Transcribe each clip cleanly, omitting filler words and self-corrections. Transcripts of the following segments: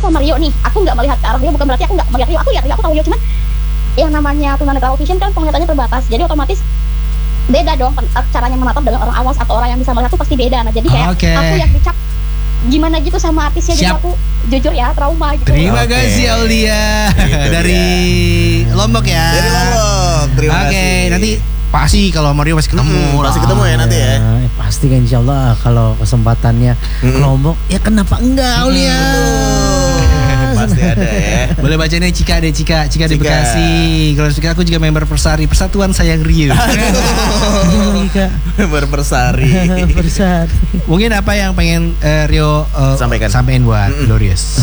sama Rio nih, aku nggak melihat ke arah Rio, bukan berarti aku nggak melihat Rio, aku tahu Rio, cuman yang namanya tunanetra vision kan penglihatannya terbatas, jadi otomatis beda dong caranya menatap dengan orang awas atau orang yang bisa melihat tuh pasti beda. Nah jadi kayak aku yang dicap gimana gitu sama artisnya, jadi aku jujur ya trauma gitu. Terima kasih Aulia dari Lombok ya. Dari Lombok. Terima kasih. Nanti pasti kalau Mario pasti ketemu. Pasti ketemu ya nanti ya. Pasti kan insya Allah kalau kesempatannya ke Lombok ya kenapa enggak Aulia. Pasti ada ya. Boleh bacanya Cika di Bekasi. Kalau aku juga member Persari, Persatuan Sayang Rio. Member Persari. Mungkin apa yang pengen Rio sampaikan buat Glorious?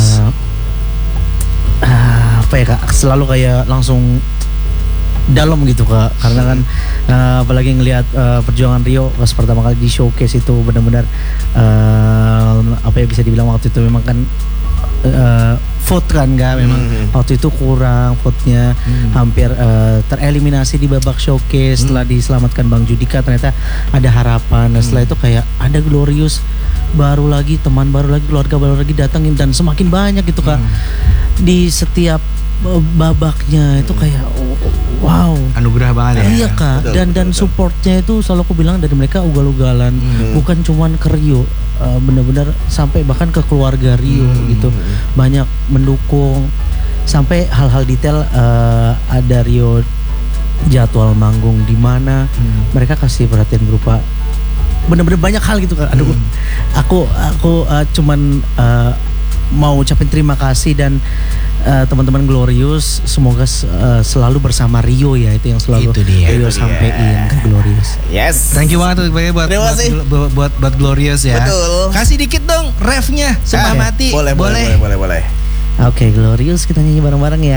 Apa ya Kak, selalu kayak langsung dalam gitu Kak, karena kan apalagi ngelihat perjuangan Rio pas pertama kali di showcase itu benar-benar apa ya bisa dibilang waktu itu memang kan vote kan nggak, memang waktu itu kurang vote-nya, hampir tereliminasi di babak showcase. Setelah diselamatkan Bang Judika ternyata ada harapan. Nah, setelah itu kayak ada Glorious baru lagi, teman baru lagi, keluarga baru lagi datangin, dan semakin banyak gitu Kak di setiap babaknya. Itu kayak wow, anugerah banget ya. Iya Kak, dan supportnya itu selalu aku bilang dari mereka ugal-ugalan, bukan cuman ke Rio, benar-benar sampai bahkan ke keluarga Rio gitu, banyak mendukung sampai hal-hal detail. Ada Rio jadwal manggung di mana, mereka kasih perhatian berupa benar-benar banyak hal gitu Kak. Aduh, aku cuman mau ucapin terima kasih, dan teman-teman Glorious semoga selalu bersama Rio ya, itu yang selalu Rio sampein ke Glorious. Yes. Thank you banget buat Glorious ya. Betul. Kasih dikit dong refnya, Sumpah Mati. Boleh. Oke, Glorious kita nyanyi bareng-bareng ya.